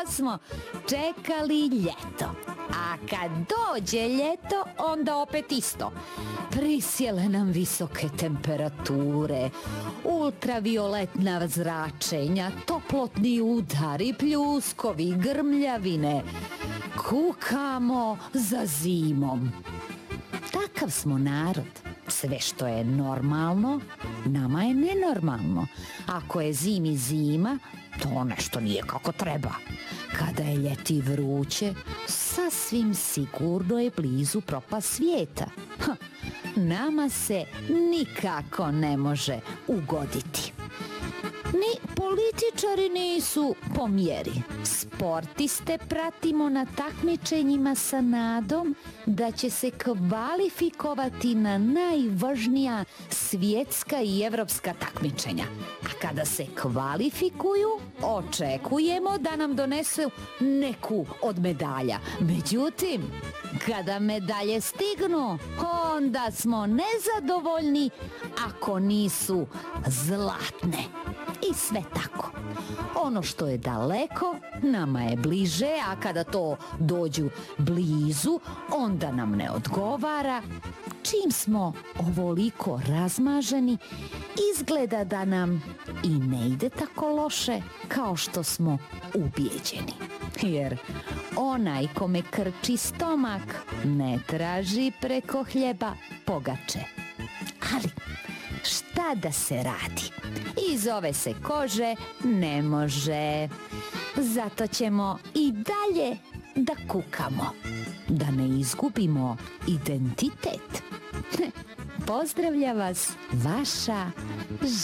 smo čekali ljeto. A kad dođe ljeto, onda opet isto. Prisjele nam visoke temperature, ultravioletna zračenja, toplotni udari, pljuskovi, grmljavine. Kukamo za zimom. Takav smo narod. Sve što je normalno, nama je nenormalno. Ako je zimi zima, to nešto nije kako treba. Kada je ljeti vruće, sasvim sigurno je blizu propast svijeta. Nama se nikako ne može ugoditi. Ni političari nisu po mjeri. Sportiste pratimo na takmičenjima sa nadom da će se kvalifikovati na najvažnija svjetska i evropska takmičenja. A kada se kvalifikuju, očekujemo da nam donesu neku od medalja. Međutim, kada medalje stignu, onda smo nezadovoljni ako nisu zlatne. I sve tako. Ono što je daleko, nama je bliže, a kada to dođu blizu, onda nam ne odgovara. Čim smo ovoliko razmaženi, izgleda da nam i ne ide tako loše kao što smo ubijeđeni. Jer onaj kome krči stomak ne traži preko hljeba pogače. Ali šta da se radi? Iz ove se kože ne može. Zato ćemo i dalje da kukamo, da ne izgubimo identitet. Pozdravlja vas vaša